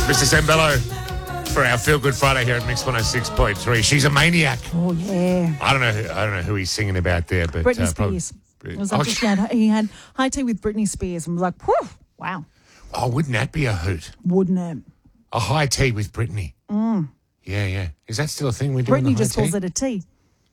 Mr. Zambello for our Feel Good Friday here at Mix 106.3. She's a maniac. Oh, yeah. I don't know who he's singing about there, but Britney Spears. It was he had high tea with Britney Spears and was like, whew, wow. Oh, wouldn't that be a hoot? Wouldn't it? A high tea with Britney. Mm. Yeah. Is that still a thing we do? Britney just calls it a tea.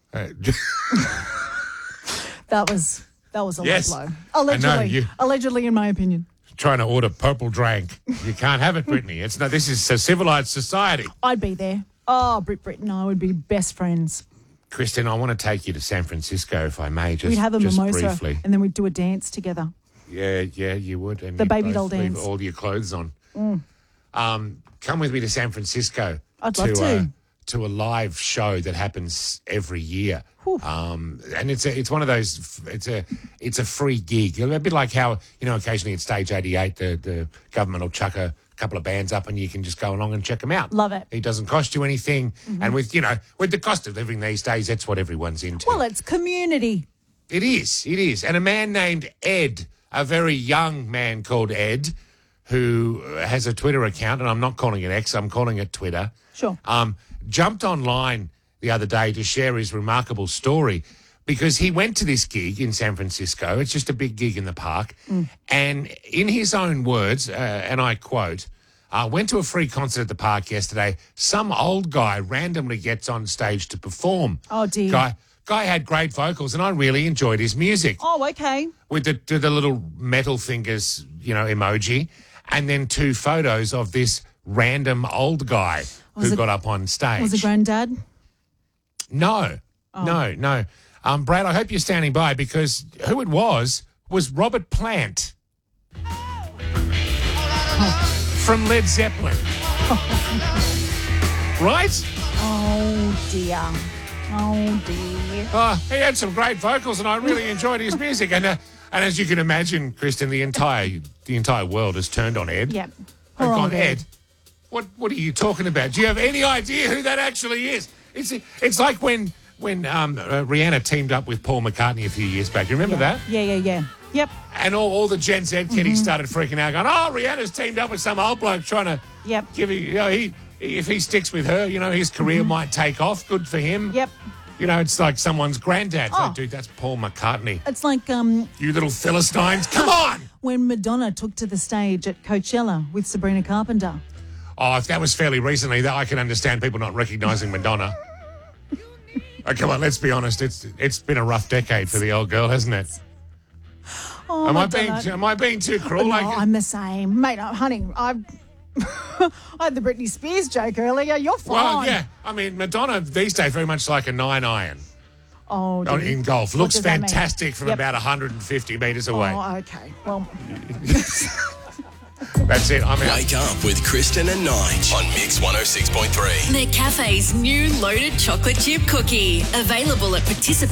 That was a Yes. low blow. Allegedly, in my opinion. Trying to order purple drank. You can't have it, Britney. This is a civilized society. I'd be there. Oh, Brit and I would be best friends. Kristen, I want to take you to San Francisco, if I may, we'd have a mimosa briefly. And then we'd do a dance together. Yeah, you would. And the you'd baby both doll leave dance. all your clothes on. Come with me to San Francisco. I'd love to. To a live show that happens every year. And it's one of those, it's a free gig. A bit like how, occasionally at Stage 88, the government will chuck a couple of bands up and you can just go along and check them out. Love it. It doesn't cost you anything. Mm-hmm. And with the cost of living these days, that's what everyone's into. Well, it's community. It is. And a man named Ed, a very young man called Ed, who has a Twitter account, and I'm not calling it X, I'm calling it Twitter. Sure. Jumped online the other day to share his remarkable story because he went to this gig in San Francisco. It's just a big gig in the park. And in his own words, and I quote, went to a free concert at the park yesterday. Some old guy randomly gets on stage to perform. Oh, dear. Guy had great vocals, and I really enjoyed his music. Oh, okay. With the little metal fingers, emoji, and then 2 photos of this random old guy who got up on stage. Was it Granddad? No. Brad, I hope you're standing by because who it was Robert Plant from Led Zeppelin. Right? Oh, dear. He had some great vocals, and I really enjoyed his music. And as you can imagine, Kristen, the entire world has turned on Ed. Yep. They've gone, Ed, what are you talking about? Do you have any idea who that actually is? It's like when Rihanna teamed up with Paul McCartney a few years back. Do you remember that? Yeah. Yep. And all the Gen Z kiddies started freaking out, going, "Oh, Rihanna's teamed up with some old bloke trying to give if he sticks with her, his career might take off. Good for him." Yep. It's like someone's granddad. Like, dude, that's Paul McCartney. It's like you little Philistines, come on! When Madonna took to the stage at Coachella with Sabrina Carpenter. Oh, if that was fairly recently, I can understand people not recognising Madonna. Oh, come on, let's be honest. It's been a rough decade for the old girl, hasn't it? Oh, am I being too cruel? No, I'm the same, mate. Honey, I had the Britney Spears joke earlier. You're fine. Well, yeah. I mean, Madonna these days very much like a 9-iron. Oh, in golf. Looks fantastic from about 150 metres away. Oh, okay. Well, that's it. I'm out. Wake up with Kristen and Nige on Mix 106.3. McCafe's new loaded chocolate chip cookie. Available at participating